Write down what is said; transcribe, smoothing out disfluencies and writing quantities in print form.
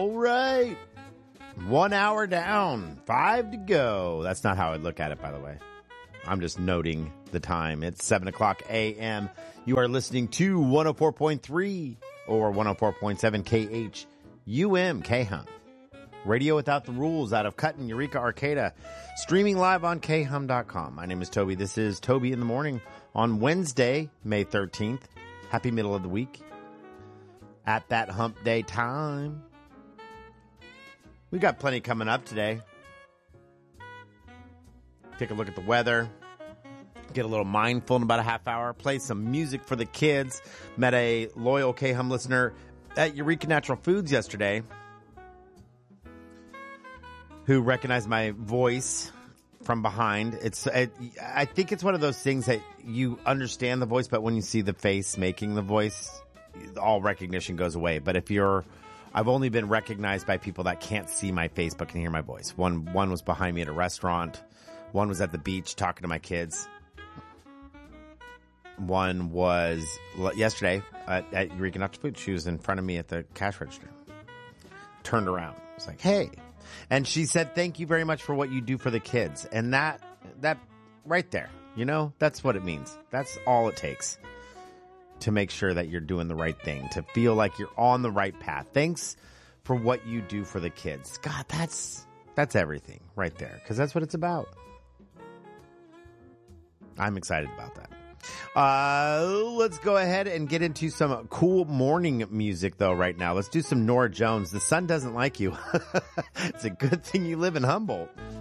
All right. 1 hour down, 5 to go. That's not how I look at it, by the way. I'm just noting the time. It's 7 o'clock a.m. You are listening to 104.3 or 104.7 KHUM, KHUM. Radio Without the Rules out of Cutton, Eureka, Arcata. Streaming live on khum.com. My name is Toby. This is Toby in the Morning on Wednesday, May 13th. Happy middle of the week. At that hump day time. We got plenty coming up today. Take a look at the weather. Get a little mindful in about a half hour. Play some music for the kids. Met a loyal KHUM listener at Eureka Natural Foods yesterday who recognized my voice from behind. I think it's one of those things that you understand the voice, but when you see the face making the voice, all recognition goes away. But I've only been recognized by people that can't see my face but can hear my voice. One was behind me at a restaurant. One was at the beach talking to my kids. One was yesterday at Eureka Natural Foods. She was in front of me at the cash register. Turned around. I was like, hey. And she said, thank you very much for what you do for the kids. And that right there, that's what it means. That's all it takes to make sure that you're doing the right thing, to feel like you're on the right path. Thanks for what you do for the kids. God, that's everything right there, because that's what it's about. I'm excited about that. Let's go ahead and get into some cool morning music, though, right now. Let's do some Norah Jones. The sun doesn't like you. It's a good thing you live in Humboldt.